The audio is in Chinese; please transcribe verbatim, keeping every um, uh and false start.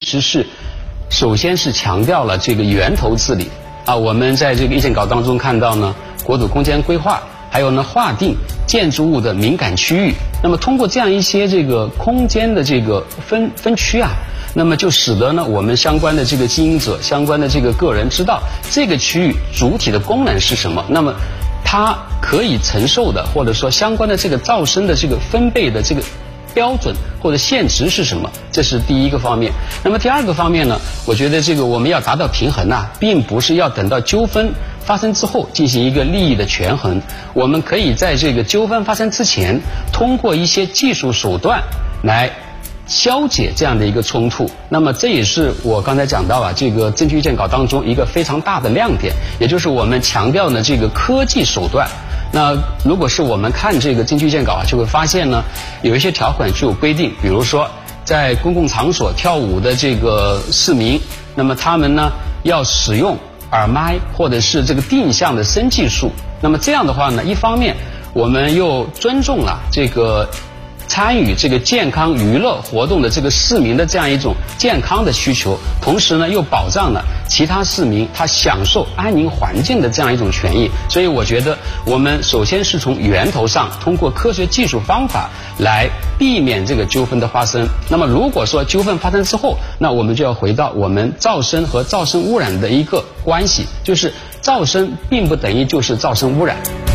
实是首先是强调了这个源头治理啊。我们在这个意见稿当中看到呢，国土空间规划，还有呢划定建筑物的敏感区域。那么通过这样一些这个空间的这个分分区啊，那么就使得呢我们相关的这个经营者、相关的这个个人知道这个区域主体的功能是什么，那么它可以承受的或者说相关的这个噪声的这个分贝的这个标准或者限值是什么，这是第一个方面。那么第二个方面呢，我觉得这个我们要达到平衡啊，并不是要等到纠纷发生之后进行一个利益的权衡，我们可以在这个纠纷发生之前，通过一些技术手段来消解这样的一个冲突。那么这也是我刚才讲到啊，这个证据意见稿当中一个非常大的亮点，也就是我们强调呢这个科技手段。那如果是我们看这个证据意见稿啊，就会发现呢，有一些条款具有规定，比如说在公共场所跳舞的这个市民，那么他们呢要使用耳麦或者是这个定向的声技术。那么这样的话呢，一方面我们又尊重了这个参与这个健康娱乐活动的这个市民的这样一种健康的需求，同时呢又保障了其他市民他享受安宁环境的这样一种权益。所以我觉得我们首先是从源头上通过科学技术方法来避免这个纠纷的发生。那么如果说纠纷发生之后，那我们就要回到我们噪声和噪声污染的一个关系，就是噪声并不等于就是噪声污染。